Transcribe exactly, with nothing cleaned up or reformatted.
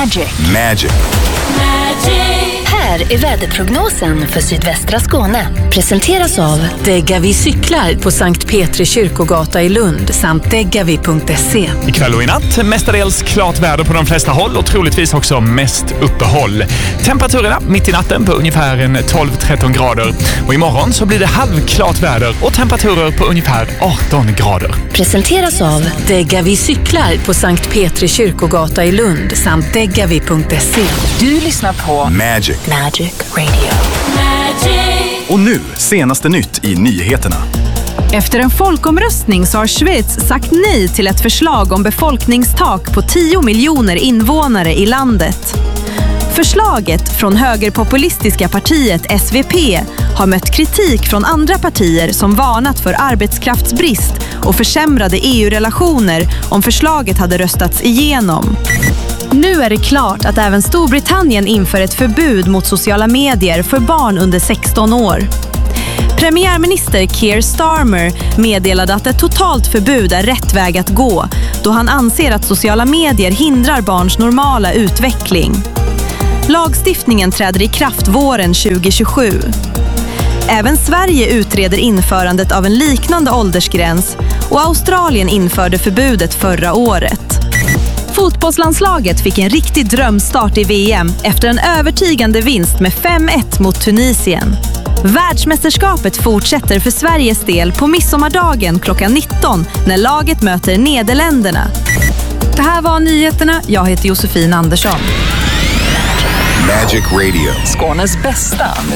Magic. Magic. Här är väderprognosen för sydvästra Skåne. Presenteras av Degavi cyklar på Sankt Petri kyrkogata i Lund samt degavi punkt se. Ikväll och i natt mestadels klart väder på de flesta håll och troligtvis också mest uppehåll. Temperaturerna mitt i natten på ungefär tolv till tretton grader. Och imorgon så blir det halvklart väder och temperaturer på ungefär arton grader. Presenteras av Degavi cyklar på Sankt Petri kyrkogata i Lund samt degavi punkt se. Du lyssnar på Magic. Magic Radio. Magic. Och nu, senaste nytt i nyheterna. Efter en folkomröstning så har Schweiz sagt nej till ett förslag om befolkningstak på tio miljoner invånare i landet. Förslaget från högerpopulistiska partiet S V P har mött kritik från andra partier som varnat för arbetskraftsbrist och försämrade E U-relationer om förslaget hade röstats igenom. Nu är det klart att även Storbritannien inför ett förbud mot sociala medier för barn under sexton år. Premiärminister Keir Starmer meddelade att ett totalt förbud är rätt väg att gå, då han anser att sociala medier hindrar barns normala utveckling. Lagstiftningen träder i kraft våren tjugohundratjugosju. Även Sverige utreder införandet av en liknande åldersgräns och Australien införde förbudet förra året. Fotbollslandslaget fick en riktig drömstart i V M efter en övertygande vinst med fem ett mot Tunisien. Världsmästerskapet fortsätter för Sveriges del på midsommardagen klockan nitton när laget möter Nederländerna. Det här var nyheterna. Jag heter Josefin Andersson. Magic Radio. Skånes bästa